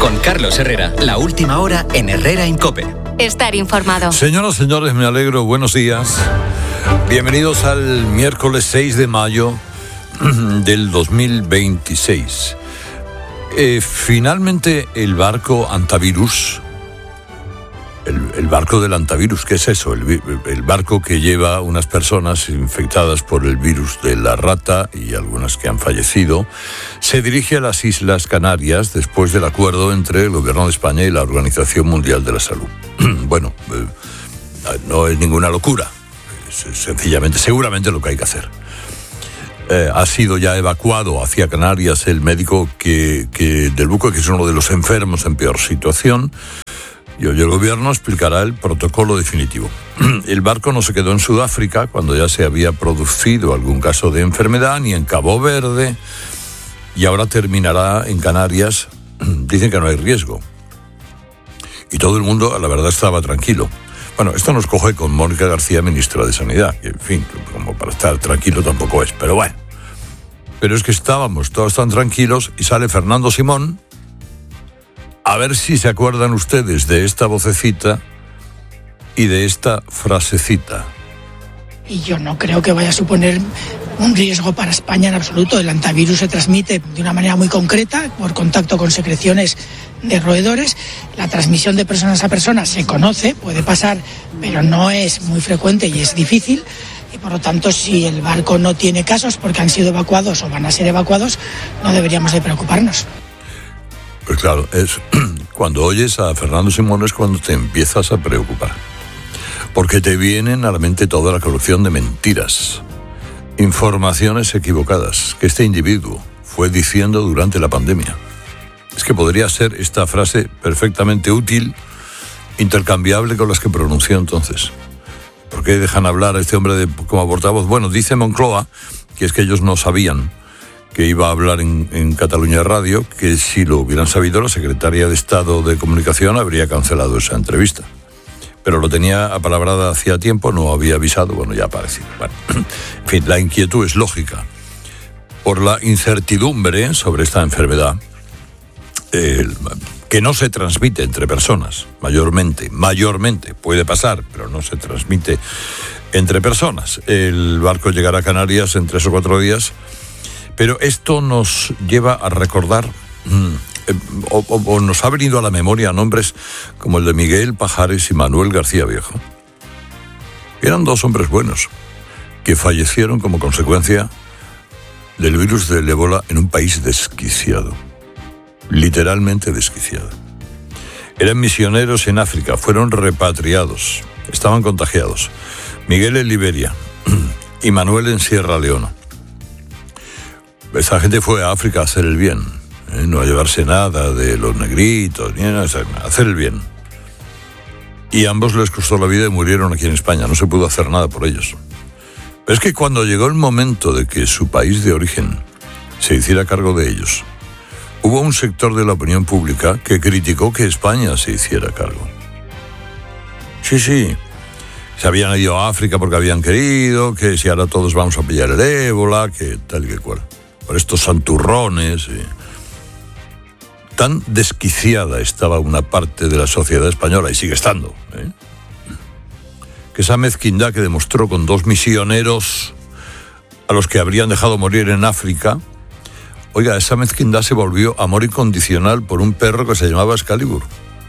Con Carlos Herrera, la última hora en Herrera en COPE. Estar informado. Señoras, señores, me alegro. Buenos días. Bienvenidos al miércoles 6 de mayo del 2026. Finalmente el barco antivirus, el barco del antivirus, ¿qué es eso? El barco que lleva unas personas infectadas por el virus de la rata y algunas que han fallecido, se dirige a las Islas Canarias después del acuerdo entre el Gobierno de España y la Organización Mundial de la Salud. Bueno, no es ninguna locura, es sencillamente, seguramente lo que hay que hacer. Ha sido ya evacuado hacia Canarias el médico del buque, que es uno de los enfermos en peor situación, y hoy el gobierno explicará el protocolo definitivo. El barco no se quedó en Sudáfrica cuando ya se había producido algún caso de enfermedad, ni en Cabo Verde, y ahora terminará en Canarias. Dicen que no hay riesgo. Y todo el mundo, la verdad, estaba tranquilo. Bueno, esto nos coge con Mónica García, ministra de Sanidad, que, en fin, como para estar tranquilo tampoco es, pero bueno. Pero es que estábamos todos tan tranquilos y sale Fernando Simón. A ver si se acuerdan ustedes de esta vocecita y de esta frasecita. Y yo no creo que vaya a suponer un riesgo para España en absoluto. El antivirus se transmite de una manera muy concreta, por contacto con secreciones de roedores. La transmisión de personas a personas se conoce, puede pasar, pero no es muy frecuente y es difícil. Y por lo tanto, si el barco no tiene casos porque han sido evacuados o van a ser evacuados, no deberíamos de preocuparnos. Pues claro, cuando oyes a Fernando Simón es cuando te empiezas a preocupar. Porque te vienen a la mente toda la colección de mentiras, informaciones equivocadas que este individuo fue diciendo durante la pandemia. Es que podría ser esta frase perfectamente útil, intercambiable con las que pronunció entonces. ¿Por qué dejan hablar a este hombre como portavoz? Bueno, dice Moncloa que es que ellos no sabían que iba a hablar en Cataluña Radio, que si lo hubieran sabido, la secretaria de Estado de Comunicación habría cancelado esa entrevista. Pero lo tenía apalabrada hacía tiempo, no había avisado, bueno, ya apareció. Bueno, en fin, la inquietud es lógica. Por la incertidumbre sobre esta enfermedad, que no se transmite entre personas, mayormente, puede pasar, pero no se transmite entre personas. El barco llegará a Canarias en 3 o 4 días, pero esto nos lleva a recordar, o nos ha venido a la memoria nombres como el de Miguel Pajares y Manuel García Viejo. Eran 2 hombres buenos que fallecieron como consecuencia del virus del ébola en un país desquiciado, literalmente desquiciado. Eran misioneros en África, fueron repatriados, estaban contagiados. Miguel en Liberia y Manuel en Sierra Leona. Esta gente fue a África a hacer el bien, no a llevarse nada de los negritos, ni a hacer el bien. Y a ambos les costó la vida y murieron aquí en España, no se pudo hacer nada por ellos. Pero es que cuando llegó el momento de que su país de origen se hiciera cargo de ellos, hubo un sector de la opinión pública que criticó que España se hiciera cargo. Sí, se habían ido a África porque habían querido, que si ahora todos vamos a pillar el ébola, que tal y que cual. Por estos santurrones. Tan desquiciada estaba una parte de la sociedad española, y sigue estando, que esa mezquindad que demostró con 2 misioneros a los que habrían dejado morir en África, oiga, esa mezquindad se volvió amor incondicional por un perro que se llamaba Excalibur.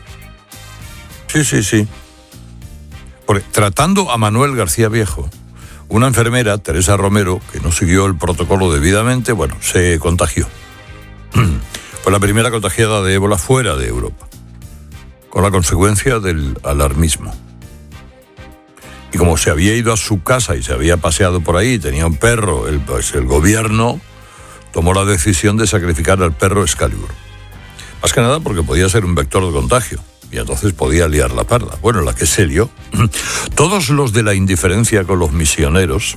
Sí. Porque tratando a Manuel García Viejo, una enfermera, Teresa Romero, que no siguió el protocolo debidamente, bueno, se contagió. Fue la primera contagiada de ébola fuera de Europa, con la consecuencia del alarmismo. Y como se había ido a su casa y se había paseado por ahí, tenía un perro, el gobierno tomó la decisión de sacrificar al perro Excalibur. Más que nada porque podía ser un vector de contagio. Y entonces podía liar la parda. Bueno, la que se lió. Todos los de la indiferencia con los misioneros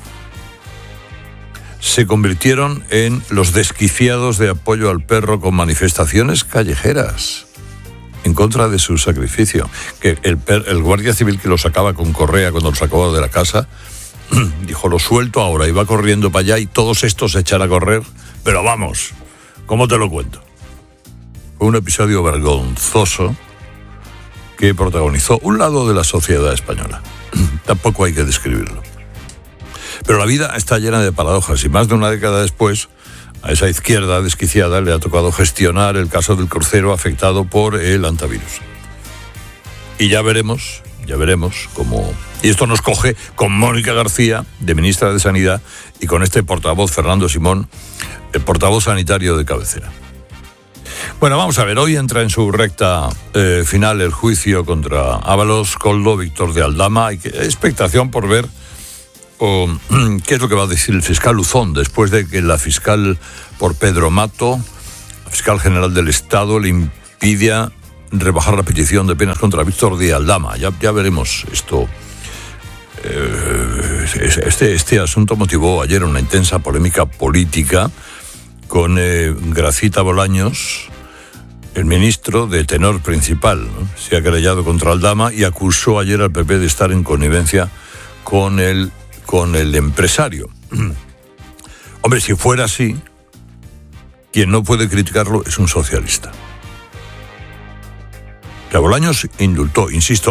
se convirtieron en los desquiciados de apoyo al perro con manifestaciones callejeras en contra de su sacrificio. Que el guardia civil que lo sacaba con correa cuando lo sacaba de la casa dijo, lo suelto ahora, y va corriendo para allá y todos estos se echan a correr. Pero vamos, ¿cómo te lo cuento? Fue un episodio vergonzoso que protagonizó un lado de la sociedad española. Tampoco hay que describirlo. Pero la vida está llena de paradojas y más de una década después, a esa izquierda desquiciada le ha tocado gestionar el caso del crucero afectado por el hantavirus. Y ya veremos cómo... Y esto nos coge con Mónica García, de ministra de Sanidad, y con este portavoz, Fernando Simón, el portavoz sanitario de cabecera. Bueno, vamos a ver, hoy entra en su recta final el juicio contra Ábalos, Koldo, Víctor de Aldama. Hay expectación por ver qué es lo que va a decir el fiscal Luzón, después de que la fiscal por Pedro Mato, la fiscal general del Estado, le impidiera rebajar la petición de penas contra Víctor de Aldama. Ya veremos esto. Este asunto motivó ayer una intensa polémica política con Gracita Bolaños, el ministro de tenor principal, ¿no? Se ha querellado contra Aldama y acusó ayer al PP de estar en connivencia con el empresario. Hombre, si fuera así, quien no puede criticarlo es un socialista. Que Bolaños indultó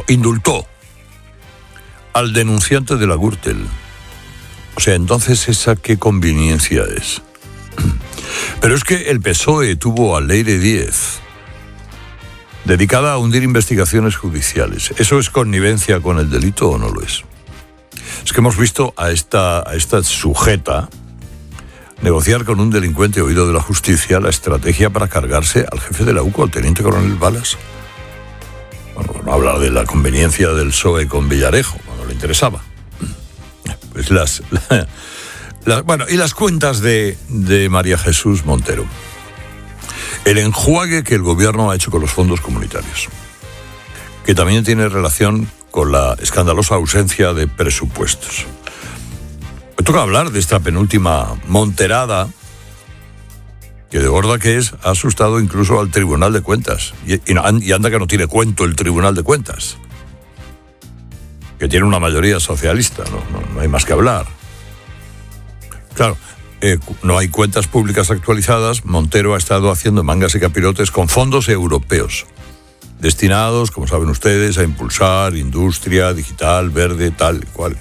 al denunciante de la Gürtel. O sea, entonces, ¿esa qué conveniencia es? Pero es que el PSOE tuvo a Leire Díez, dedicada a hundir investigaciones judiciales. ¿Eso es connivencia con el delito o no lo es? Es que hemos visto a esta sujeta negociar con un delincuente oído de la justicia la estrategia para cargarse al jefe de la UCO, al teniente coronel Balas. Bueno, no hablar de la conveniencia del PSOE con Villarejo, cuando le interesaba. Pues y las cuentas de María Jesús Montero. El enjuague que el gobierno ha hecho con los fondos comunitarios, que también tiene relación con la escandalosa ausencia de presupuestos. Me toca hablar de esta penúltima monterada, que de gorda que es, ha asustado incluso al Tribunal de Cuentas. Y anda que no tiene cuento el Tribunal de Cuentas, que tiene una mayoría socialista, no hay más que hablar. Claro, no hay cuentas públicas actualizadas. Montero ha estado haciendo mangas y capirotes con fondos europeos, destinados, como saben ustedes, a impulsar industria digital, verde, tal, cual.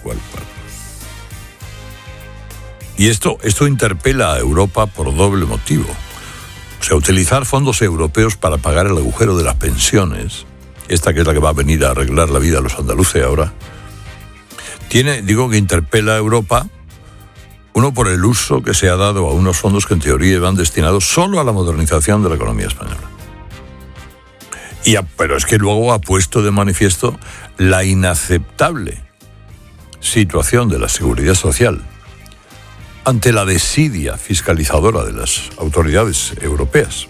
Y esto interpela a Europa por doble motivo. O sea, utilizar fondos europeos para pagar el agujero de las pensiones, esta que es la que va a venir a arreglar la vida a los andaluces ahora, digo que interpela a Europa, uno por el uso que se ha dado a unos fondos que en teoría van destinados solo a la modernización de la economía española. Pero es que luego ha puesto de manifiesto la inaceptable situación de la seguridad social ante la desidia fiscalizadora de las autoridades europeas.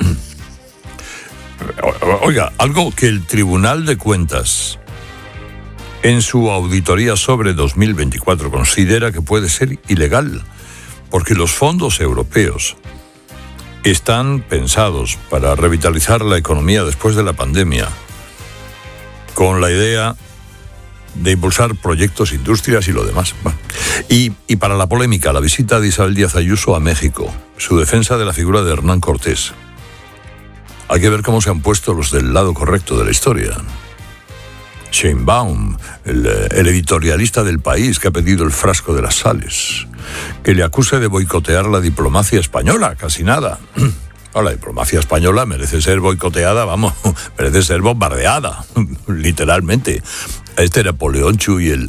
Oiga, algo que el Tribunal de Cuentas, en su auditoría sobre 2024, considera que puede ser ilegal, porque los fondos europeos están pensados para revitalizar la economía después de la pandemia, con la idea de impulsar proyectos, industrias y lo demás. Y para la polémica, la visita de Isabel Díaz Ayuso a México, su defensa de la figura de Hernán Cortés. Hay que ver cómo se han puesto los del lado correcto de la historia. Sheinbaum, el editorialista del País que ha pedido el frasco de las sales, que le acuse de boicotear la diplomacia española, casi nada. La diplomacia española merece ser boicoteada, merece ser bombardeada, literalmente. Este Napoleón Chu y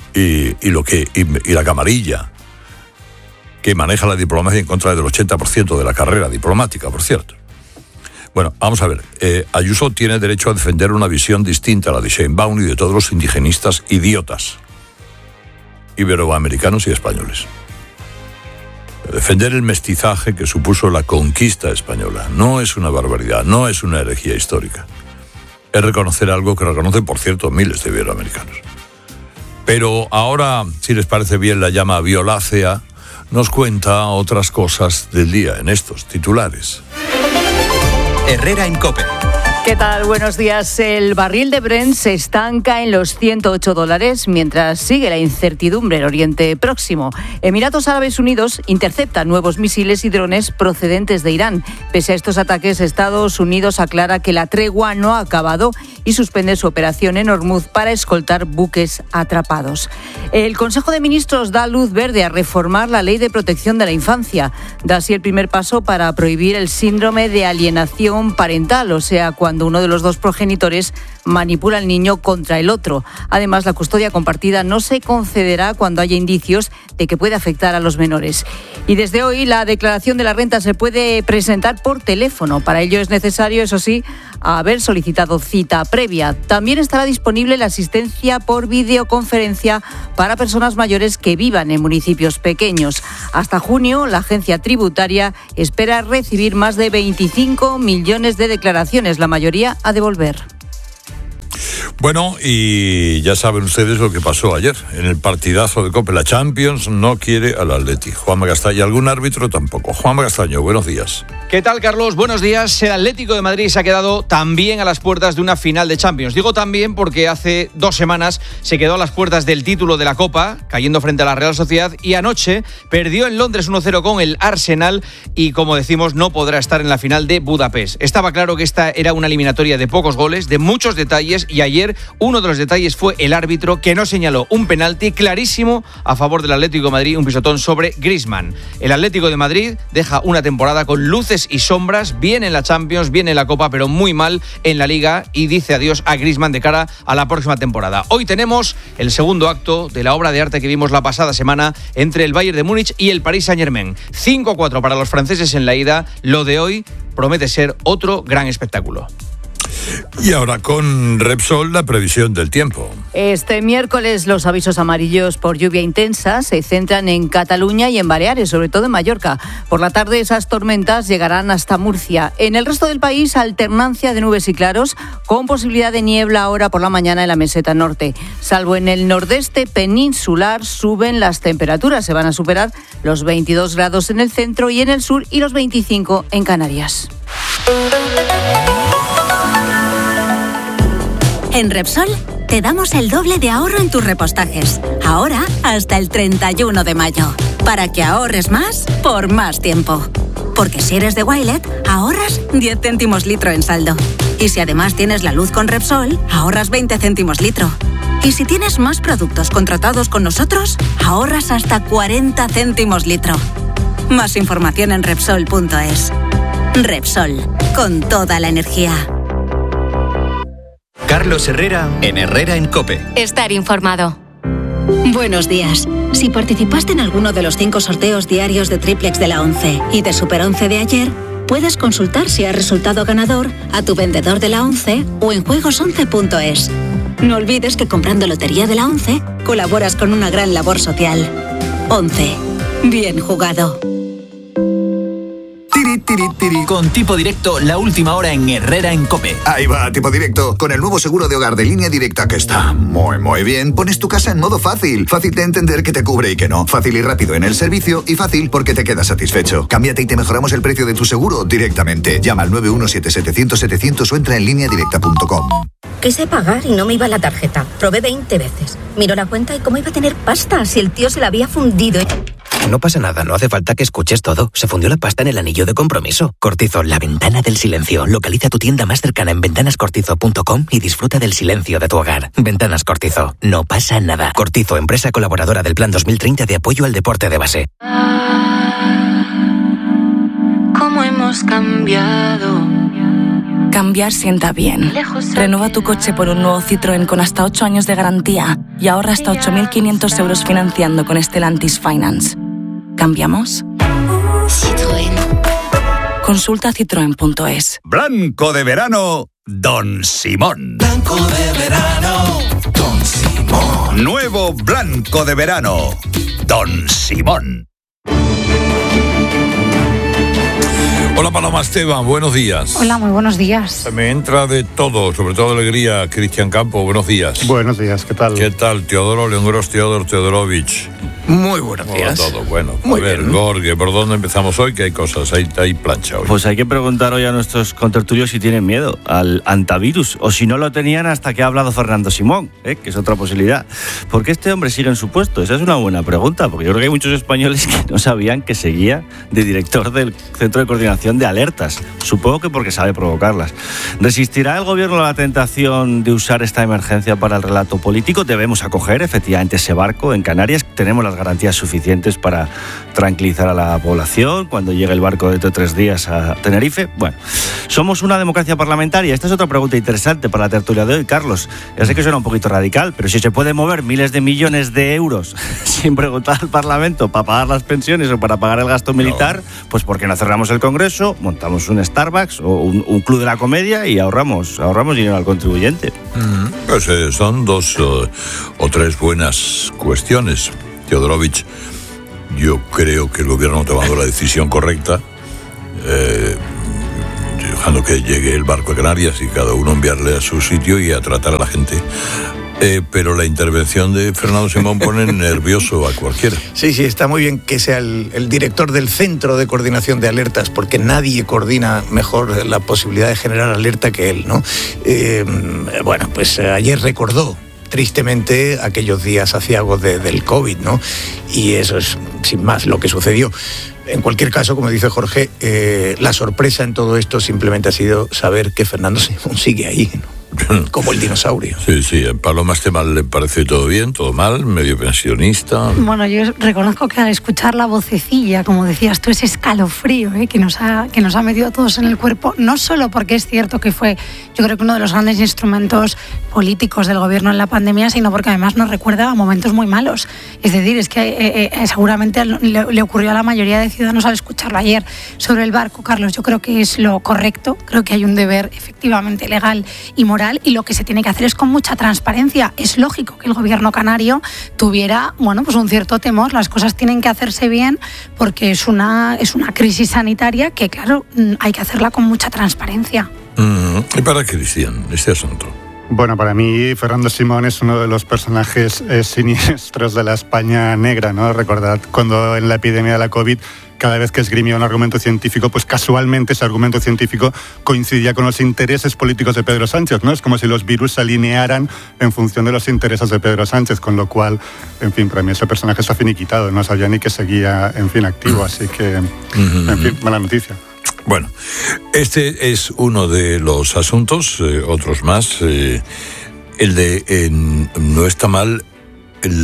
la camarilla que maneja la diplomacia en contra del 80% de la carrera diplomática, por cierto. Bueno, vamos a ver. Ayuso tiene derecho a defender una visión distinta a la de Sheinbaum y de todos los indigenistas idiotas, iberoamericanos y españoles. Defender el mestizaje que supuso la conquista española no es una barbaridad, no es una herejía histórica. Es reconocer algo que reconocen, por cierto, miles de iberoamericanos. Pero ahora, si les parece bien, la llama violácea nos cuenta otras cosas del día en estos titulares. Herrera en COPE. ¿Qué tal? Buenos días. El barril de Brent se estanca en los $108 mientras sigue la incertidumbre en Oriente Próximo. Emiratos Árabes Unidos intercepta nuevos misiles y drones procedentes de Irán. Pese a estos ataques, Estados Unidos aclara que la tregua no ha acabado y suspende su operación en Hormuz para escoltar buques atrapados. El Consejo de Ministros da luz verde a reformar la Ley de Protección de la Infancia. Da así el primer paso para prohibir el síndrome de alienación parental, o sea, cuando uno de los dos progenitores manipula al niño contra el otro. Además, la custodia compartida no se concederá cuando haya indicios de que puede afectar a los menores. Y desde hoy la declaración de la renta se puede presentar por teléfono. Para ello es necesario, eso sí, haber solicitado cita previa. También estará disponible la asistencia por videoconferencia para personas mayores que vivan en municipios pequeños. Hasta junio, la agencia tributaria espera recibir más de 25 millones de declaraciones, la mayoría a devolver. Bueno, y ya saben ustedes lo que pasó ayer en el partidazo de COPE. La Champions no quiere al Atleti. Juanma Castaño, y algún árbitro tampoco. Juanma Castaño, buenos días. ¿Qué tal, Carlos? Buenos días. El Atlético de Madrid se ha quedado también a las puertas de una final de Champions. Digo también porque hace 2 semanas se quedó a las puertas del título de la Copa, cayendo frente a la Real Sociedad, y anoche perdió en Londres 1-0 con el Arsenal y, como decimos, no podrá estar en la final de Budapest. Estaba claro que esta era una eliminatoria de pocos goles, de muchos detalles, y ayer uno de los detalles fue el árbitro, que no señaló un penalti clarísimo a favor del Atlético de Madrid, un pisotón sobre Griezmann. El Atlético de Madrid deja una temporada con luces y sombras, bien en la Champions, bien en la Copa, pero muy mal en la Liga, y dice adiós a Griezmann de cara a la próxima temporada. Hoy tenemos el segundo acto de la obra de arte que vimos la pasada semana entre el Bayern de Múnich y el Paris Saint-Germain. 5-4 para los franceses en la ida. Lo de hoy promete ser otro gran espectáculo. Y ahora con Repsol, la previsión del tiempo. Este miércoles los avisos amarillos por lluvia intensa se centran en Cataluña y en Baleares, sobre todo en Mallorca. Por la tarde esas tormentas llegarán hasta Murcia. En el resto del país, alternancia de nubes y claros, con posibilidad de niebla ahora por la mañana en la meseta norte. Salvo en el nordeste peninsular, suben las temperaturas. Se van a superar los 22 grados en el centro y en el sur, y los 25 en Canarias. En Repsol te damos el doble de ahorro en tus repostajes. Ahora hasta el 31 de mayo. Para que ahorres más por más tiempo. Porque si eres de Wilet, ahorras 10 céntimos litro en saldo. Y si además tienes la luz con Repsol, ahorras 20 céntimos litro. Y si tienes más productos contratados con nosotros, ahorras hasta 40 céntimos litro. Más información en Repsol.es. Repsol, con toda la energía. Carlos Herrera en Herrera en COPE. Estar informado. Buenos días. Si participaste en alguno de los 5 sorteos diarios de Triplex de la 11 y de Super 11 de ayer, puedes consultar si has resultado ganador a tu vendedor de la 11 o en juegos11.es. No olvides que comprando Lotería de la 11 colaboras con una gran labor social. 11. Bien jugado. Con Tipo Directo, la última hora en Herrera en COPE. Ahí va, Tipo Directo. Con el nuevo seguro de hogar de Línea Directa, que está muy bien, pones tu casa en modo fácil. Fácil de entender que te cubre y que no. Fácil y rápido en el servicio, y fácil porque te quedas satisfecho. Cámbiate y te mejoramos el precio de tu seguro directamente. Llama al 917-700-700 o entra en lineadirecta.com. Quise pagar y no me iba la tarjeta. Probé 20 veces. Miró la cuenta y cómo iba a tener pasta si el tío se la había fundido. No pasa nada, no hace falta que escuches todo. Se fundió la pasta en el anillo de compromiso. Cortizo, la ventana del silencio. Localiza tu tienda más cercana en ventanascortizo.com y disfruta del silencio de tu hogar. Ventanas Cortizo, no pasa nada. Cortizo, empresa colaboradora del Plan 2030 de apoyo al deporte de base. ¿Cómo hemos cambiado? Cambiar sienta bien. Renueva tu coche por un nuevo Citroën con hasta 8 años de garantía y ahorra hasta 8.500 euros financiando con Stellantis Finance. ¿Cambiamos? Citroën. Consulta citroen.es. Blanco de verano, Don Simón. Blanco de verano, Don Simón. Nuevo blanco de verano, Don Simón. Hola Paloma Esteban, buenos días. Hola, muy buenos días. Me entra de todo, sobre todo alegría, Cristian Campo, buenos días. Buenos días, ¿qué tal? ¿Qué tal? Teodoro León Gros, Teodorovich. Muy buenos días. Todo bueno. Muy a ver, bien. Gorge, ¿por dónde empezamos hoy? Que hay cosas, hay plancha hoy. Pues hay que preguntar hoy a nuestros contertulios si tienen miedo al antivirus, o si no lo tenían hasta que ha hablado Fernando Simón, que es otra posibilidad. ¿Por qué este hombre sigue en su puesto? Esa es una buena pregunta, porque yo creo que hay muchos españoles que no sabían que seguía de director del Centro de Coordinación de Alertas. Supongo que porque sabe provocarlas. ¿Resistirá el gobierno a la tentación de usar esta emergencia para el relato político? Debemos acoger efectivamente ese barco en Canarias. Tenemos las garantías suficientes para tranquilizar a la población cuando llegue el barco dentro de 3 días a Tenerife. Bueno, ¿somos una democracia parlamentaria? Esta es otra pregunta interesante para la tertulia de hoy, Carlos. Ya sé que suena un poquito radical, pero si se puede mover miles de millones de euros sin preguntar al Parlamento para pagar las pensiones o para pagar el gasto militar, pues ¿por qué no cerramos el Congreso, montamos un Starbucks o un club de la comedia y ahorramos dinero al contribuyente? Pues son 2 o 3 buenas cuestiones. Teodorovich, yo creo que el gobierno ha tomado la decisión correcta, dejando que llegue el barco a Canarias y cada uno enviarle a su sitio y a tratar a la gente. Pero la intervención de Fernando Simón pone nervioso a cualquiera. Sí, está muy bien que sea el director del Centro de Coordinación de Alertas, porque nadie coordina mejor la posibilidad de generar alerta que él, ¿no? Bueno, pues ayer recordó tristemente aquellos días aciagos del COVID, ¿no? Y eso es, sin más, lo que sucedió. En cualquier caso, como dice Jorge, la sorpresa en todo esto simplemente ha sido saber que Fernando Simón sigue ahí, ¿no? Como el dinosaurio. Sí, a Paloma Esteban le parece todo bien, todo mal, medio pensionista. Bueno, yo reconozco que al escuchar la vocecilla, como decías tú, ese escalofrío que nos ha metido a todos en el cuerpo, no solo porque es cierto que fue, yo creo que uno de los grandes instrumentos políticos del gobierno en la pandemia, sino porque además nos recuerda a momentos muy malos. Es decir, es que seguramente le ocurrió a la mayoría de ciudadanos al escucharlo ayer sobre el barco, Carlos. Yo creo que es lo correcto, creo que hay un deber efectivamente legal y moral, y lo que se tiene que hacer es con mucha transparencia. Es lógico que el gobierno canario tuviera, pues un cierto temor. Las cosas tienen que hacerse bien porque es una crisis sanitaria que, claro, hay que hacerla con mucha transparencia. ¿Y para Cristian, este asunto? Bueno, para mí Fernando Simón es uno de los personajes siniestros de la España negra, ¿no? Recordad cuando en la epidemia de la COVID, cada vez que esgrimía un argumento científico, pues casualmente ese argumento científico coincidía con los intereses políticos de Pedro Sánchez, ¿no? Es como si los virus se alinearan en función de los intereses de Pedro Sánchez, con lo cual, en fin, para mí ese personaje está finiquitado, no sabía ni que seguía, en fin, activo, así que, en fin, mala noticia. Bueno, este es uno de los asuntos, otros más. El de, no está mal, el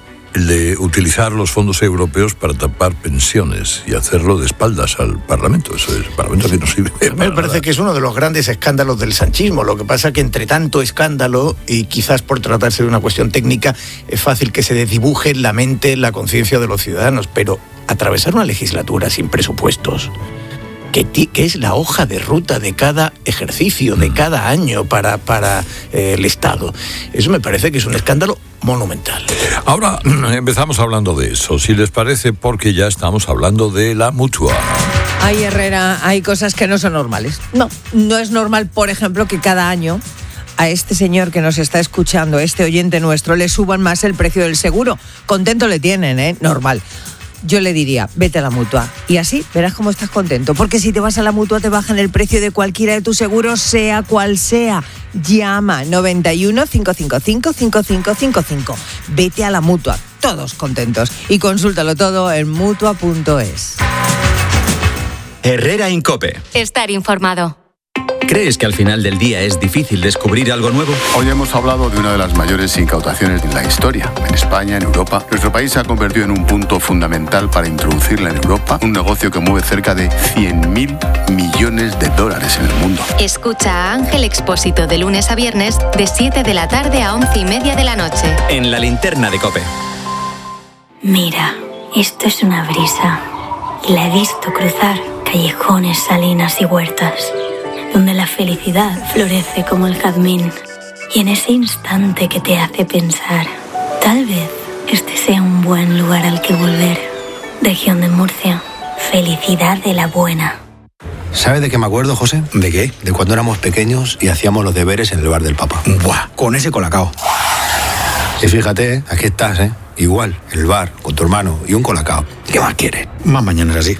de utilizar los fondos europeos para tapar pensiones y hacerlo de espaldas al Parlamento. Eso es, el Parlamento que no sirve. A mí me parece que es uno de los grandes escándalos del sanchismo. Lo que pasa es que entre tanto escándalo, y quizás por tratarse de una cuestión técnica, es fácil que se desdibuje en la mente, en la conciencia de los ciudadanos. Pero atravesar una legislatura sin presupuestos, que es la hoja de ruta de cada ejercicio, de cada año para el Estado, eso me parece que es un escándalo monumental. Ahora empezamos hablando de eso, si les parece, porque ya estamos hablando de la Mutua. Ay, Herrera, hay cosas que no son normales. No es normal, por ejemplo, que cada año a este señor que nos está escuchando, este oyente nuestro, le suban más el precio del seguro. Contento le tienen, normal. Yo le diría, vete a la Mutua y así verás cómo estás contento, porque si te vas a la Mutua te bajan el precio de cualquiera de tus seguros, sea cual sea. Llama 91 555 5555. Vete a la Mutua, todos contentos, y consúltalo todo en Mutua.es. Herrera en COPE. Estar informado. ¿Crees que al final del día es difícil descubrir algo nuevo? Hoy hemos hablado de una de las mayores incautaciones de la historia. En España, en Europa, nuestro país se ha convertido en un punto fundamental para introducirla en Europa, un negocio que mueve cerca de 100.000 millones de dólares en el mundo. Escucha a Ángel Expósito de lunes a viernes de 7 de la tarde a 11:30 de la noche. En la linterna de COPE. Mira, esto es una brisa. Y la he visto cruzar callejones, salinas y huertas, donde la felicidad florece como el jazmín. Y en ese instante que te hace pensar, tal vez este sea un buen lugar al que volver. Región de Murcia, felicidad de la buena. ¿Sabes de qué me acuerdo, José? ¿De qué? De cuando éramos pequeños y hacíamos los deberes en el bar del papá. ¡Buah! Con ese colacao. Y fíjate, aquí estás, igual, en el bar, con tu hermano y un colacao. ¿Qué más quieres? Más mañana así.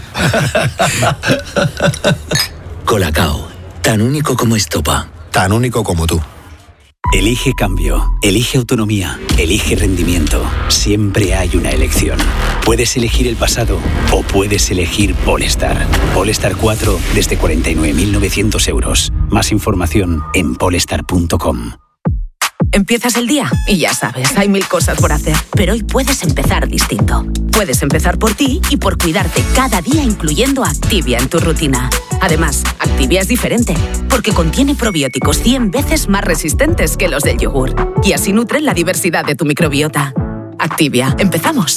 Colacao, tan único como estopa. Tan único como tú. Elige cambio, elige autonomía, elige rendimiento. Siempre hay una elección. Puedes elegir el pasado o puedes elegir Polestar. Polestar 4 desde 49.900 euros. Más información en polestar.com. Empiezas el día y ya sabes, hay 1000 cosas por hacer. Pero hoy puedes empezar distinto. Puedes empezar por ti y por cuidarte cada día, incluyendo Activia en tu rutina. Además, Activia es diferente, porque contiene probióticos 100 veces más resistentes que los del yogur. Y así nutren la diversidad de tu microbiota. Activia, empezamos.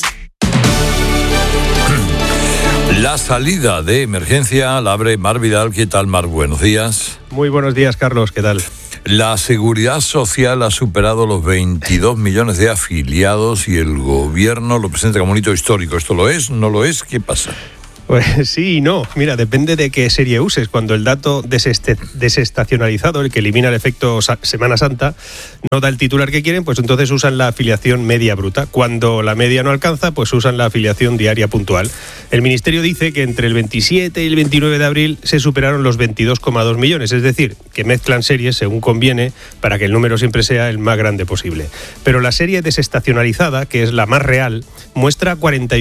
La salida de emergencia la abre Mar Vidal. ¿Qué tal, Mar? Buenos días. Muy buenos días, Carlos. ¿Qué tal? La Seguridad Social ha superado los 22 millones de afiliados y el gobierno lo presenta como un hito histórico. ¿Esto lo es? ¿No lo es? ¿Qué pasa? Pues sí y no. Mira, depende de qué serie uses. Cuando el dato desestacionalizado, el que elimina el efecto Semana Santa, no da el titular que quieren, pues entonces usan la afiliación media bruta. Cuando la media no alcanza, pues usan la afiliación diaria puntual. El Ministerio dice que entre el 27 y el 29 de abril se superaron los 22,2 millones, es decir, que mezclan series según conviene para que el número siempre sea el más grande posible. Pero la serie desestacionalizada, que es la más real, muestra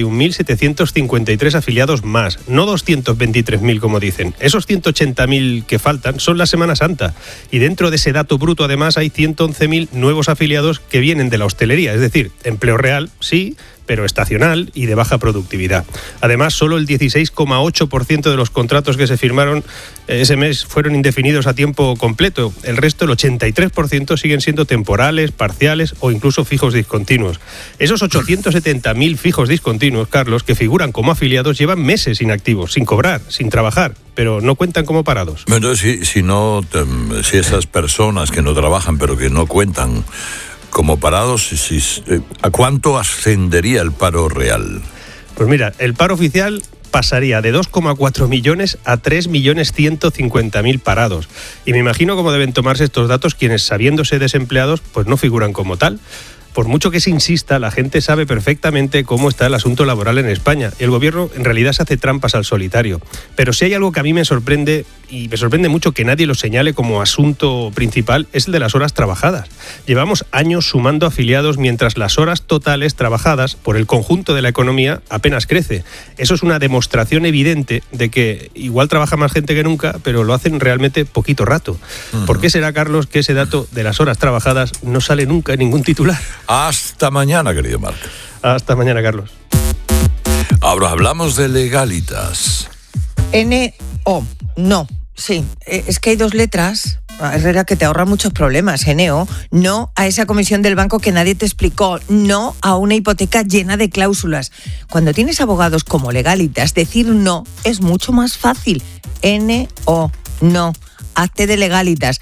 41.753 afiliados más, no 223.000 como dicen. Esos 180.000 que faltan son la Semana Santa, y dentro de ese dato bruto además hay 111.000 nuevos afiliados que vienen de la hostelería, es decir, empleo real, sí, pero estacional y de baja productividad. Además, solo el 16,8% de los contratos que se firmaron ese mes fueron indefinidos a tiempo completo. El resto, el 83%, siguen siendo temporales, parciales o incluso fijos discontinuos. Esos 870.000 fijos discontinuos, Carlos, que figuran como afiliados, llevan meses inactivos, sin cobrar, sin trabajar, pero no cuentan como parados. Entonces, si esas personas que no trabajan pero que no cuentan como parados, ¿a cuánto ascendería el paro real? Pues mira, el paro oficial pasaría de 2,4 millones a 3.150.000 parados. Y me imagino cómo deben tomarse estos datos quienes, sabiéndose desempleados, pues no figuran como tal. Por mucho que se insista, la gente sabe perfectamente cómo está el asunto laboral en España. Y el gobierno en realidad se hace trampas al solitario. Pero si hay algo que a mí me sorprende, y me sorprende mucho que nadie lo señale como asunto principal, es el de las horas trabajadas. Llevamos años sumando afiliados mientras las horas totales trabajadas por el conjunto de la economía apenas crece. Eso es una demostración evidente de que igual trabaja más gente que nunca, pero lo hacen realmente poquito rato. ¿Por qué será, Carlos, que ese dato de las horas trabajadas no sale nunca en ningún titular? Hasta mañana, querido Marc. Hasta mañana, Carlos. Ahora hablamos de Legalitas. N-O, no, sí. Es que hay dos letras, Herrera, que te ahorran muchos problemas. N-O, no a esa comisión del banco que nadie te explicó, no a una hipoteca llena de cláusulas. Cuando tienes abogados como Legalitas, decir no es mucho más fácil. N-O, no. Hazte de Legalitas,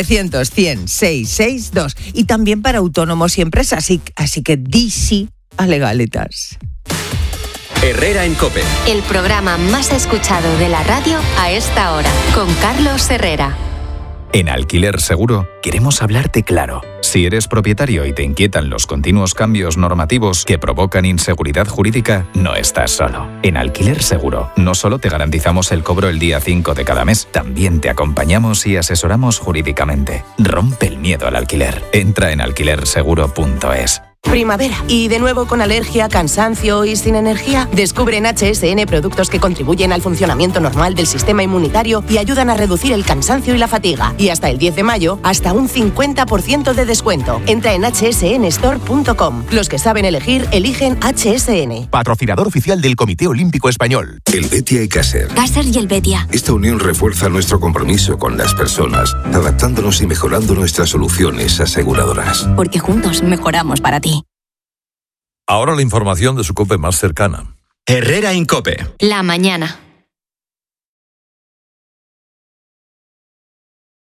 900-100-662. Y también para autónomos y empresas. Así que di sí a Legalitas. Herrera en COPE. El programa más escuchado de la radio a esta hora, con Carlos Herrera. En Alquiler Seguro queremos hablarte claro. Si eres propietario y te inquietan los continuos cambios normativos que provocan inseguridad jurídica, no estás solo. En Alquiler Seguro no solo te garantizamos el cobro el día 5 de cada mes, también te acompañamos y asesoramos jurídicamente. Rompe el miedo al alquiler. Entra en alquilerseguro.es. Primavera. Y de nuevo con alergia, cansancio y sin energía. Descubre en HSN productos que contribuyen al funcionamiento normal del sistema inmunitario y ayudan a reducir el cansancio y la fatiga. Y hasta el 10 de mayo, hasta un 50% de descuento. Entra en hsnstore.com. Los que saben elegir, eligen HSN. Patrocinador oficial del Comité Olímpico Español. El Betia y Caser. Caser y el Betia. Esta unión refuerza nuestro compromiso con las personas, adaptándonos y mejorando nuestras soluciones aseguradoras. Porque juntos mejoramos para ti. Ahora la información de su COPE más cercana. Herrera en COPE. La mañana.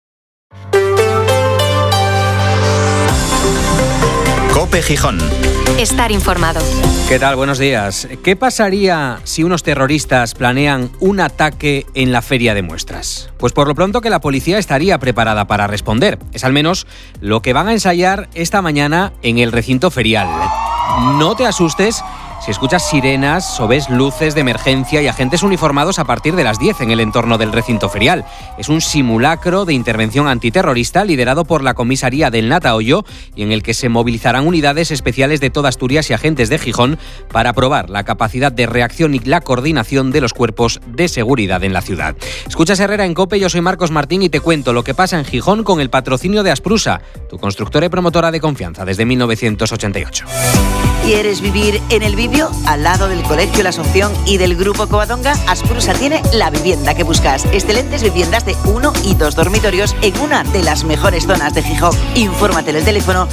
COPE Gijón. Estar informado. ¿Qué tal? Buenos días. ¿Qué pasaría si unos terroristas planean un ataque en la feria de muestras? Pues por lo pronto que la policía estaría preparada para responder. Es al menos lo que van a ensayar esta mañana en el recinto ferial. No te asustes si escuchas sirenas o ves luces de emergencia y agentes uniformados a partir de las 10 en el entorno del recinto ferial. Es un simulacro de intervención antiterrorista liderado por la comisaría del Natahoyo y en el que se movilizarán unidades especiales de toda Asturias y agentes de Gijón para probar la capacidad de reacción y la coordinación de los cuerpos de seguridad en la ciudad. Escuchas Herrera en COPE, yo soy Marcos Martín y te cuento lo que pasa en Gijón con el patrocinio de Asprusa, tu constructora y promotora de confianza desde 1988. ¿Quieres vivir en el Bibio? Al lado del Colegio La Asunción y del Grupo Covadonga, Asprusa tiene la vivienda que buscas. Excelentes viviendas de 1 y 2 dormitorios en una de las mejores zonas de Gijón. Infórmate en el teléfono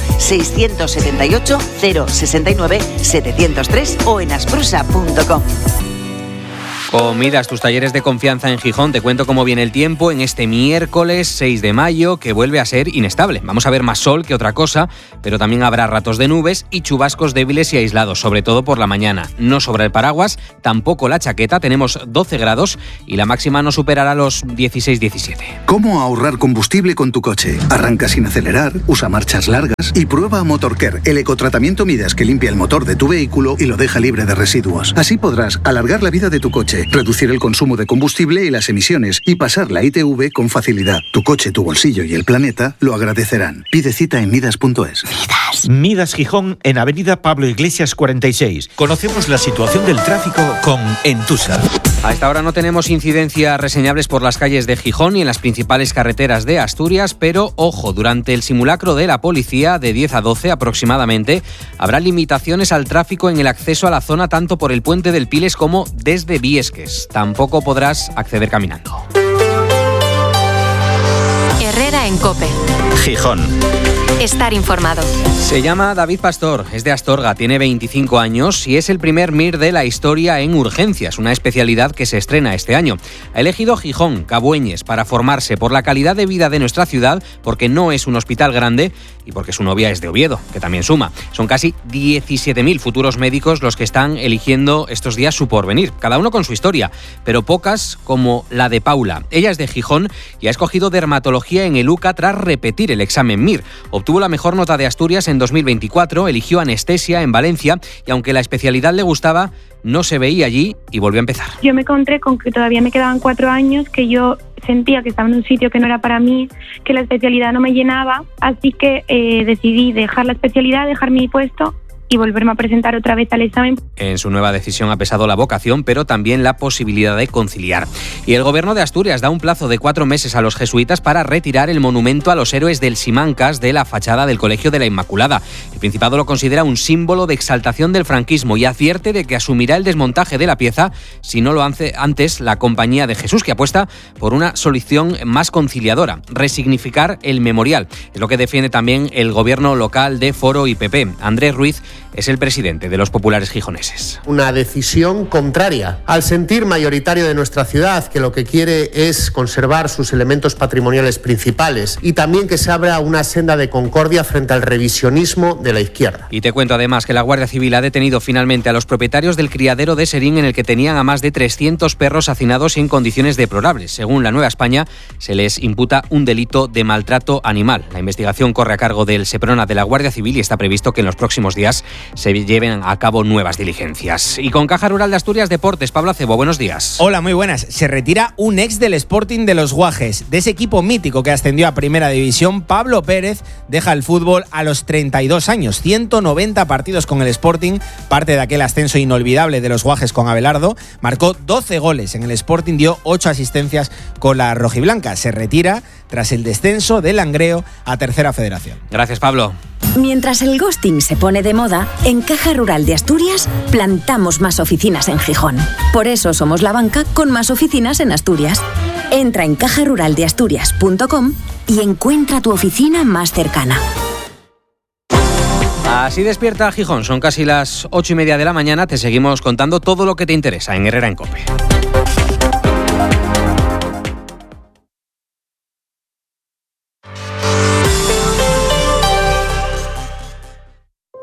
678 069 703 o en asprusa.com. Comidas, tus talleres de confianza en Gijón. Te cuento cómo viene el tiempo en este miércoles 6 de mayo, que vuelve a ser inestable. Vamos a ver más sol que otra cosa, pero también habrá ratos de nubes y chubascos débiles y aislados, sobre todo por la mañana. No sobra el paraguas, tampoco la chaqueta. Tenemos 12 grados y la máxima no superará los 16-17. ¿Cómo ahorrar combustible con tu coche? Arranca sin acelerar, usa marchas largas y prueba Motorcare, el ecotratamiento Midas que limpia el motor de tu vehículo y lo deja libre de residuos. Así podrás alargar la vida de tu coche, reducir el consumo de combustible y las emisiones y pasar la ITV con facilidad. Tu coche, tu bolsillo y el planeta lo agradecerán. Pide cita en midas.es. Midas Gijón en Avenida Pablo Iglesias 46. Conocemos la situación del tráfico con Entusa. A esta hora no tenemos incidencias reseñables por las calles de Gijón y en las principales carreteras de Asturias, pero ojo, durante el simulacro de la policía de 10 a 12 aproximadamente habrá limitaciones al tráfico en el acceso a la zona tanto por el puente del Piles como desde Viesques. Tampoco podrás acceder caminando. Herrera en COPE. Gijón. Estar informado. Se llama David Pastor, es de Astorga, tiene 25 años y es el primer MIR de la historia en urgencias, una especialidad que se estrena este año. Ha elegido Gijón, Cabueñes, para formarse por la calidad de vida de nuestra ciudad, porque no es un hospital grande y porque su novia es de Oviedo, que también suma. Son casi 17.000 futuros médicos los que están eligiendo estos días su porvenir, cada uno con su historia, pero pocas como la de Paula. Ella es de Gijón y ha escogido dermatología en el UCA tras repetir el examen MIR. Obtuvo la mejor nota de Asturias en 2024, eligió anestesia en Valencia y aunque la especialidad le gustaba, no se veía allí y volvió a empezar. Yo me encontré con que todavía me quedaban 4 años, que yo sentía que estaba en un sitio que no era para mí, que la especialidad no me llenaba, así que decidí dejar la especialidad, dejar mi puesto y volverme a presentar otra vez al examen. En su nueva decisión ha pesado la vocación, pero también la posibilidad de conciliar. Y el Gobierno de Asturias da un plazo de 4 meses a los jesuitas para retirar el monumento a los héroes del Simancas de la fachada del Colegio de la Inmaculada. El Principado lo considera un símbolo de exaltación del franquismo y advierte de que asumirá el desmontaje de la pieza si no lo hace antes la Compañía de Jesús, que apuesta por una solución más conciliadora, resignificar el memorial. Es lo que defiende también el Gobierno local de Foro y PP. Andrés Ruiz es el presidente de los populares gijoneses. Una decisión contraria al sentir mayoritario de nuestra ciudad, que lo que quiere es conservar sus elementos patrimoniales principales y también que se abra una senda de concordia frente al revisionismo de la izquierda. Y te cuento además que la Guardia Civil ha detenido finalmente a los propietarios del criadero de Serín en el que tenían a más de 300 perros hacinados en condiciones deplorables. Según la Nueva España, se les imputa un delito de maltrato animal. La investigación corre a cargo del Seprona de la Guardia Civil y está previsto que en los próximos días se lleven a cabo nuevas diligencias. Y con Caja Rural de Asturias Deportes, Pablo Acebo, buenos días. Hola, muy buenas. Se retira un ex del Sporting de los Guajes. De ese equipo mítico que ascendió a Primera División, Pablo Pérez deja el fútbol a los 32 años. 190 partidos con el Sporting, parte de aquel ascenso inolvidable de los Guajes con Abelardo. Marcó 12 goles en el Sporting, dio 8 asistencias con la rojiblanca. Se retira tras el descenso del Langreo a Tercera Federación. Gracias, Pablo. Mientras el ghosting se pone de moda, en Caja Rural de Asturias plantamos más oficinas en Gijón. Por eso somos la banca con más oficinas en Asturias. Entra en cajaruraldeasturias.com y encuentra tu oficina más cercana. Así despierta Gijón. Son casi las 8:30 de la mañana. Te seguimos contando todo lo que te interesa en Herrera en COPE.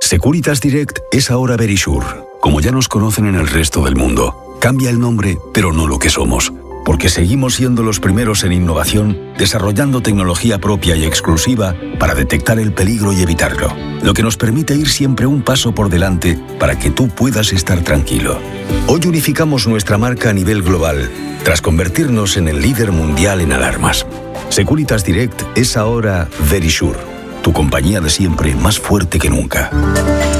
Securitas Direct es ahora Verisure, como ya nos conocen en el resto del mundo. Cambia el nombre, pero no lo que somos, porque seguimos siendo los primeros en innovación, desarrollando tecnología propia y exclusiva para detectar el peligro y evitarlo, lo que nos permite ir siempre un paso por delante para que tú puedas estar tranquilo. Hoy unificamos nuestra marca a nivel global, tras convertirnos en el líder mundial en alarmas. Securitas Direct es ahora Verisure, tu compañía de siempre más fuerte que nunca.